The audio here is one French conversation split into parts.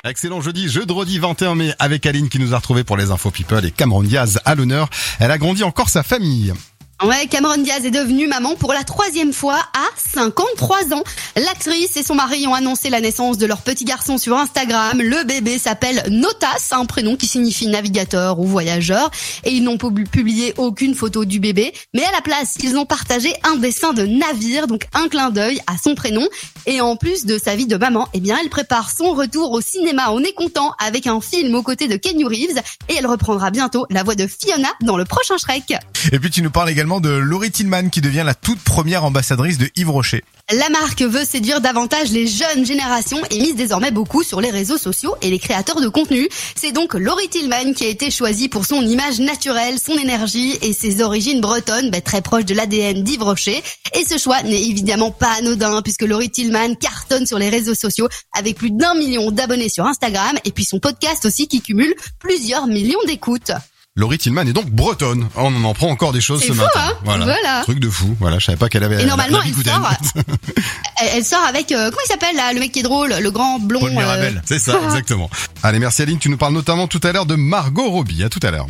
Excellent jeudi 21 mai avec Aline qui nous a retrouvés pour les infos people et Cameron Diaz à l'honneur. Elle a grandi encore sa famille. Ouais, Cameron Diaz est devenue maman pour la 3e fois à 53 ans. L'actrice et son mari ont annoncé la naissance de leur petit garçon sur Instagram. Le bébé s'appelle Notas, un prénom qui signifie navigateur ou voyageur. Et ils n'ont publié aucune photo du bébé. Mais à la place, ils ont partagé un dessin de navire, donc un clin d'œil à son prénom. Et en plus de sa vie de maman, eh bien, elle prépare son retour au cinéma. On est content avec un film aux côtés de Keanu Reeves. Et elle reprendra bientôt la voix de Fiona dans le prochain Shrek. Et puis tu nous parles également de Laurie Tillman qui devient la toute première ambassadrice de Yves Rocher. La marque veut séduire davantage les jeunes générations et mise désormais beaucoup sur les réseaux sociaux et les créateurs de contenu. C'est donc Laurie Tillman qui a été choisie pour son image naturelle, son énergie et ses origines bretonnes, très proches de l'ADN d'Yves Rocher. Et ce choix n'est évidemment pas anodin puisque Laurie Tillman cartonne sur les réseaux sociaux avec plus d'1 million d'abonnés sur Instagram et puis son podcast aussi qui cumule plusieurs millions d'écoutes. Laurie Tillman est donc bretonne. On en prend encore des choses ce matin. Hein, voilà. Truc de fou. Voilà, je savais pas qu'elle avait. Et normalement, elle sort avec comment il s'appelle là, le mec qui est drôle, le grand blond. Paul Mirabel. C'est ça, exactement. Allez, merci Aline. Tu nous parles notamment tout à l'heure de Margot Robbie. À tout à l'heure.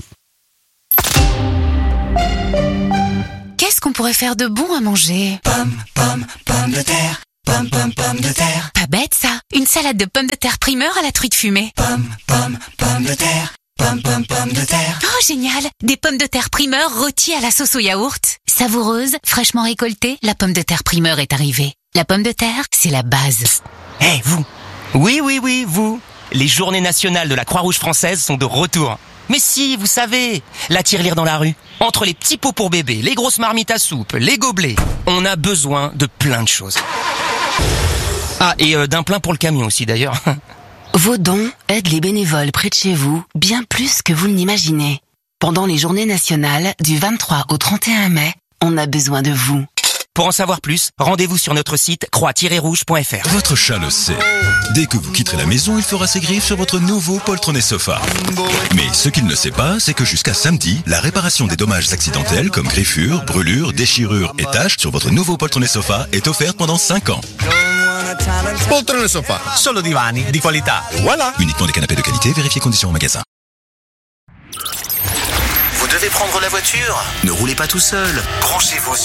Qu'est-ce qu'on pourrait faire de bon à manger? Pommes de terre. Pommes de terre. Pas bête ça. Une salade de pommes de terre primeur à la truite fumée. Pommes de terre. Pommes de terre. Oh génial. Des pommes de terre primeur rôties à la sauce au yaourt. Savoureuse, fraîchement récoltée, la pomme de terre primeur est arrivée. La pomme de terre, c'est la base. Hey, vous. Oui, vous. Les journées nationales de la Croix-Rouge française sont de retour. Mais si, vous savez, la tirelire dans la rue. Entre les petits pots pour bébé, les grosses marmites à soupe, les gobelets, on a besoin de plein de choses. Ah, et d'un plein pour le camion aussi d'ailleurs. Vos dons aident les bénévoles près de chez vous bien plus que vous ne l'imaginez. Pendant les journées nationales du 23 au 31 mai, on a besoin de vous. Pour en savoir plus, rendez-vous sur notre site croix-rouge.fr. Votre chat le sait. Dès que vous quitterez la maison, il fera ses griffes sur votre nouveau poltronnet sofa. Mais ce qu'il ne sait pas, c'est que jusqu'à samedi, la réparation des dommages accidentels comme griffures, brûlures, déchirures et taches sur votre nouveau poltronnet sofa est offerte pendant 5 ans. Poltrone sofa. Solo divani di qualità. Voilà. Uniquement des canapés de qualité, vérifiez conditions au magasin. Vous devez prendre la voiture? Ne roulez pas tout seul. Branchez-vous